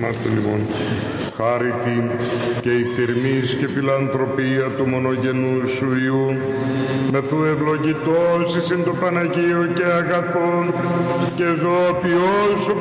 ημάσθεν ημών. Χάρητη και η κτηρμής και φιλανθρωπία του μονογενού σου Υιού, μεθού ευλογητός εις εν το Παναγίο και αγαθόν και ζωοποιός